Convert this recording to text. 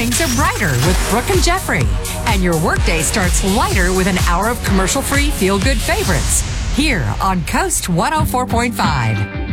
mornings are brighter with Brooke and Jeffrey. And your workday starts lighter with an hour of commercial-free feel-good favorites. Here on Coast 104.5.